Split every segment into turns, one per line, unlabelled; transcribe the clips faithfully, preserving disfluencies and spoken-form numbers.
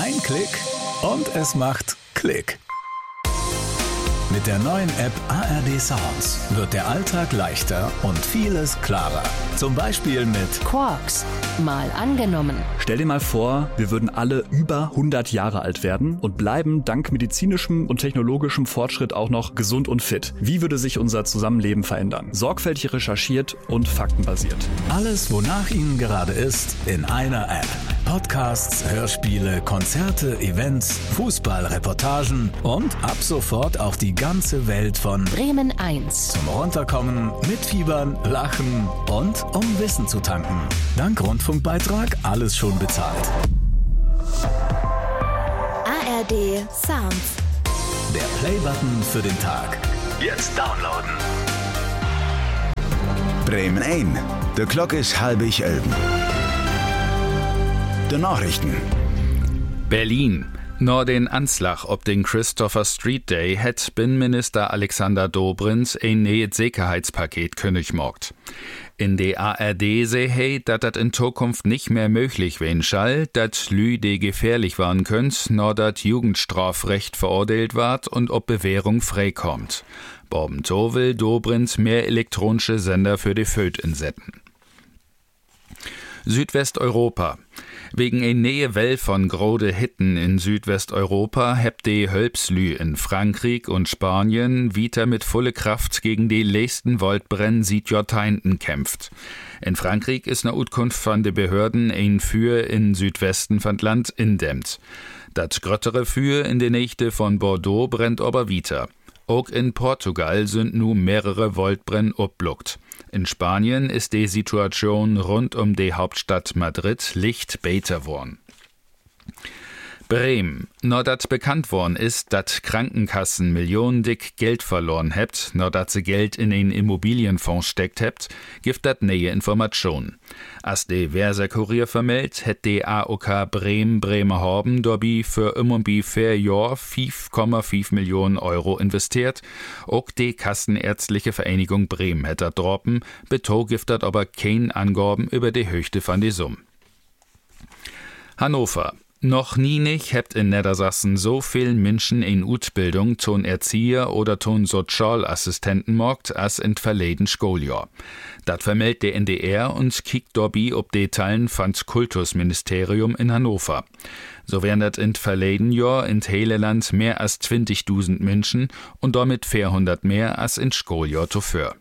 Ein Klick und es macht Klick. Mit der neuen App A R D Sounds wird der Alltag leichter und vieles klarer. Zum Beispiel mit
Quarks. Mal angenommen.
Stell dir mal vor, wir würden alle über hundert Jahre alt werden und bleiben dank medizinischem und technologischem Fortschritt auch noch gesund und fit. Wie würde sich unser Zusammenleben verändern? Sorgfältig recherchiert und faktenbasiert.
Alles, wonach Ihnen gerade ist, in einer App. Podcasts, Hörspiele, Konzerte, Events, Fußballreportagen und ab sofort auch die ganze Welt von
Bremen eins.
Zum Runterkommen, mitfiebern, lachen und um Wissen zu tanken. Dank Rundfunkbeitrag alles schon bezahlt.
A R D Sounds.
Der Play-Button für den Tag. Jetzt downloaden.
Bremen ein. De klok is halb ich elfen. De Nachrichten.
Berlin. Nur den Anschlag ob den Christopher Street Day hat Binnenminister Alexander Dobrindt ein neues Sicherheitspaket kündig mogt. In der A R D sehe he, dass das in Zukunft nicht mehr möglich werden soll, dass Lü, die gefährlich waren könnt, nur das Jugendstrafrecht verurteilt ward und ob Bewährung freikommt. Bobento will Dobrindt mehr elektronische Sender für die Föt insetten. Südwesteuropa. Wegen eine neue Welle von grode Hitten in Südwesteuropa hebt die Hölpslü in Frankreich und Spanien wieder mit volle Kraft gegen die letzten Waldbrennen seit Jahrzehnten kämpft. In Frankreich ist nach Utkunft von den Behörden ein Feuer in Südwesten von Land indämmt. Das gröttere Feuer in der Nächte von Bordeaux brennt aber wieder. Auch in Portugal sind nun mehrere Waldbrennen obluckt. In Spanien ist die Situation rund um die Hauptstadt Madrid licht beter worden. Bremen. Nur dat bekannt worden ist, dat Krankenkassen millionendick Geld verloren hebt, nur dat sie Geld in einen Immobilienfonds steckt hebt, gibt dat neue Information. As de Verser Kurier vermeldt, het de A O K Bremen Bremerhaven dobi für ungefähr Jahr fünf Komma fünf Millionen Euro investiert. Auch die Kassenärztliche Vereinigung Bremen hätte droppen, beto gibt dat aber kein Angaben über die Höchste von die Summe. Hannover. Noch nie nicht hebt in Niedersachsen so viel Menschen in Utbildung ton Erzieher oder ton Sozialassistenten mogt als in verleden Schuljahr. Dat vermeldet der N D R und kickt dobi ob Detaillen von's Kultusministerium in Hannover. So wären dat in verleden Jahr in Teleland mehr als zwanzigtausend Menschen und damit vierhundert mehr als in Schuljahr zuvor.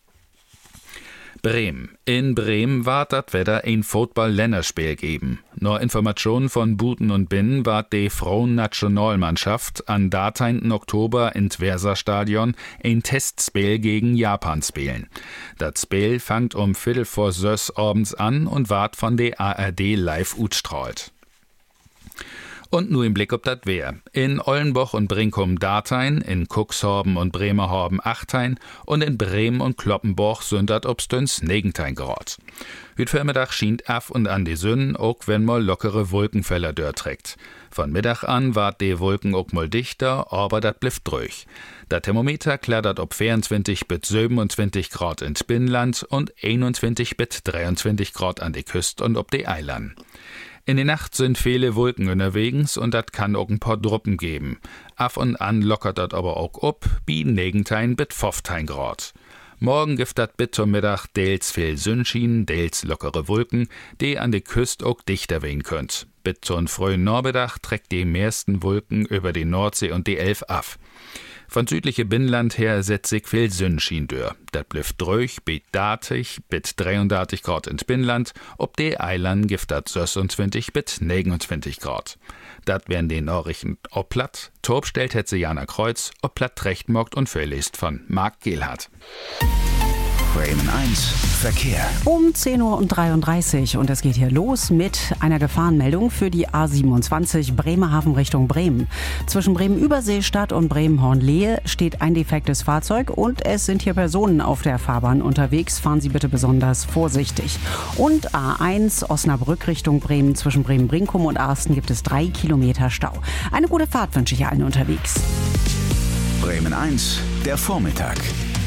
Bremen. In Bremen war dat Wetter ein Football-Länderspiel geben. Nur Informationen von Buten und Binnen war die Frauen-Nationalmannschaft an dreizehnten Oktober in Weserstadion ein Testspiel gegen Japan spielen. Das Spiel fangt um Viertel vor sechs abends an und ward von der A R D live utstrahlt. Und nur im Blick ob dat wär. In Ollenboch und Brinkum Datein, in Cuxhaven und Bremerhaven Achtein und in Bremen und Kloppenborch sind dat obstüns negentein gerot. Hüt Vormittag schient af und an die Sünnen, auch wenn mal lockere Wolkenfeller dort trägt. Von Mittag an ward die Wolken auch mal dichter, aber dat bliff durch. Dat Thermometer klettert ob vierundzwanzig bis siebenundzwanzig Grad ins Binnenland und einundzwanzig bis dreiundzwanzig Grad an die Küste und ob die Eiland. In der Nacht sind viele Wolken unterwegs und dat kann auch ein paar Druppen geben. Af und an lockert dat aber auch ob, bi negentein bis fünftein Grad. Morgen gibt dat bis zum Mittag deels viel Sonnenschein, deels lockere Wolken, die an der Küste auch dichter wehen könnt. Bis zum frühen Nachmittag trägt die meisten Wolken über die Nordsee und die Elf af. Von südliche Binnenland her setzt sich viel Sonnenschein durch. Dat blifft ruhig, bis datig, bis dreiunddreißig Grad ins Binnenland, ob die Eiland gibt dat sechsundzwanzig bis neunundzwanzig Grad. Dat wären die Nachrichten ob platt. Torb stellt hetze Jana Kreuz, ob platt recht mogt und verliest von Marc Gehlhardt.
Bremen eins Verkehr.
Um zehn Uhr dreiunddreißig und es geht hier los mit einer Gefahrenmeldung für die A siebenundzwanzig Bremerhaven Richtung Bremen. Zwischen Bremen-Überseestadt und Bremen-Hornlehe steht ein defektes Fahrzeug und es sind hier Personen auf der Fahrbahn unterwegs. Fahren Sie bitte besonders vorsichtig. Und A eins Osnabrück Richtung Bremen. Zwischen Bremen-Brinkum und Arsten gibt es drei Kilometer Stau. Eine gute Fahrt wünsche ich allen unterwegs.
Bremen eins, der Vormittag.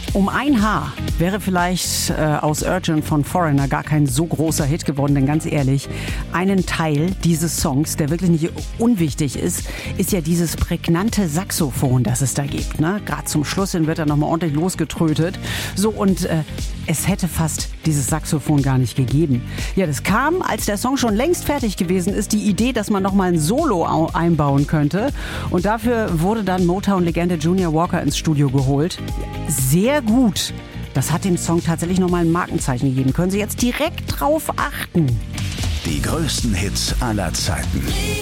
Um ein Haar wäre vielleicht äh, aus Urgent von Foreigner gar kein so großer Hit geworden, denn ganz ehrlich, einen Teil dieses Songs, der wirklich nicht unwichtig ist, ist ja dieses prägnante Saxophon, das es da gibt. Ne? Gerade zum Schluss hin wird er nochmal ordentlich losgetrötet. So, und äh, es hätte fast dieses Saxophon gar nicht gegeben. Ja, das kam, als der Song schon längst fertig gewesen ist, die Idee, dass man nochmal ein Solo einbauen könnte. Und dafür wurde dann Motown-Legende Junior Walker ins Studio geholt. Sehr gut. Das hat dem Song tatsächlich nochmal ein Markenzeichen gegeben. Können Sie jetzt direkt drauf achten.
Die größten Hits aller Zeiten.